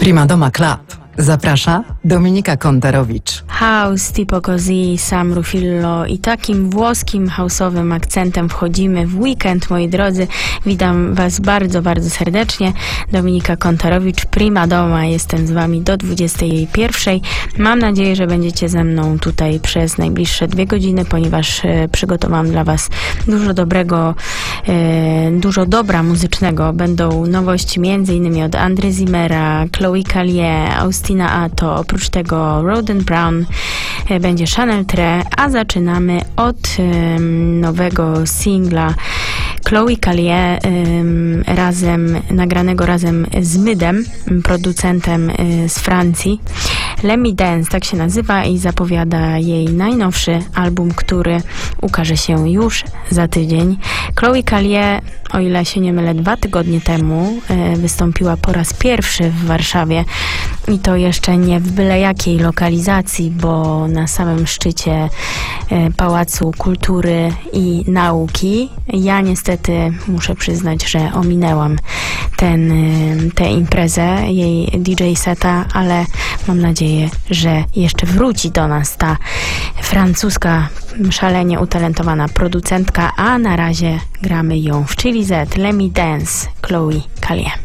Prima Doma Club. Zaprasza Dominika Kontarowicz. House, Tipo Così, Sam Rufillo i takim włoskim house'owym akcentem wchodzimy w weekend, moi drodzy. Witam Was bardzo, bardzo serdecznie. Dominika Kontarowicz, Prima Doma. Jestem z Wami do 21:00. Mam nadzieję, że będziecie ze mną tutaj przez najbliższe 2 godziny, ponieważ przygotowałam dla Was dużo dobrego, dużo dobra muzycznego. Będą nowości m.in. od Andre Zimmera, Chloe Callier, Austina Ato, oprócz tego Roden Brown, będzie Chanel Tre, a zaczynamy od nowego singla Chloe Callier, nagranego razem z Mydem, producentem z Francji. Let Me Dance, tak się nazywa i zapowiada jej najnowszy album, który ukaże się już za tydzień. Chloe Callier, o ile się nie mylę, 2 tygodnie temu wystąpiła po raz pierwszy w Warszawie i to jeszcze nie w byle jakiej lokalizacji, bo na samym szczycie Pałacu Kultury i Nauki. Ja niestety muszę przyznać, że ominęłam tę imprezę, jej DJ seta, ale mam nadzieję, że jeszcze wróci do nas ta francuska, szalenie utalentowana producentka, a na razie gramy ją w Chili Z. Let Me Dance, Chloe Callier.